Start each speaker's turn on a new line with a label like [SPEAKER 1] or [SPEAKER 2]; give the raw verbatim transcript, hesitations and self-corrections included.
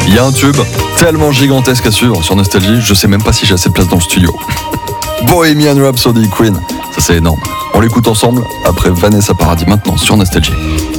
[SPEAKER 1] Il y a un tube tellement gigantesque à suivre sur Nostalgie, je sais même pas si j'ai assez de place dans le studio. Bohemian Rhapsody Queen, ça c'est énorme. On l'écoute ensemble après Vanessa Paradis maintenant sur Nostalgie.